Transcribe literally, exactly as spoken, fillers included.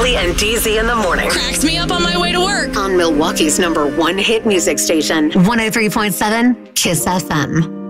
Kelly and D Z in the morning. Cracks me up on my way to work. On Milwaukee's number one hit music station, one oh three point seven Kiss F M.